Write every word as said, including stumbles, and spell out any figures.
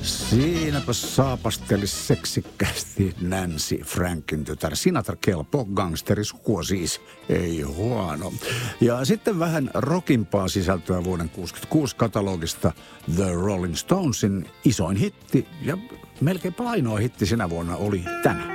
Siinäpä saapasteli seksikkäästi Nancy Frankin tytär. Sinatra kelpo, gangsterisukua siis, ei huono. Ja sitten vähän rockimpaa sisältöä vuoden kuusikymmentäkuusi katalogista The Rolling Stonesin isoin hitti ja melkein ainoa hitti sinä vuonna oli tämä.